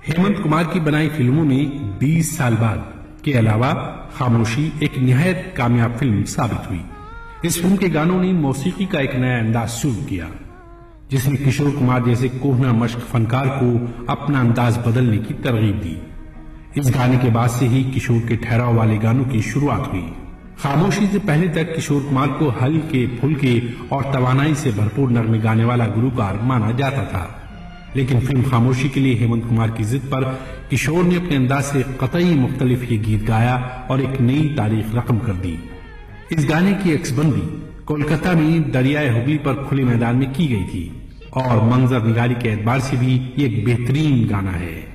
हेमंत कुमार की बनाई फिल्मों में 20 साल बाद के अलावा खामोशी एक निहायत कामयाब फिल्म साबित हुई। इस फिल्म के गानों ने मौसीकी का एक नया अंदाज शुरू किया, जिसने किशोर कुमार जैसे कोहना मश्क फनकार को अपना अंदाज बदलने की तरगीब दी। इस गाने के बाद से ही किशोर के ठहराव वाले गानों की शुरुआत हुई। खामोशी से पहले तक किशोर कुमार को हल्के फुल्के और तवानाई से भरपूर नगमे गाने वाला गुलूकार माना जाता था, लेकिन फिल्म खामोशी के लिए हेमंत कुमार की जिद पर किशोर ने अपने अंदाज से कतई मुख्तलिफ ये गीत गाया और एक नई तारीख रकम कर दी। इस गाने की अक्सबंदी कोलकाता में दरियाए हुगली पर खुले मैदान में की गई थी और मंजर निगारी के एतबार से भी ये एक बेहतरीन गाना है।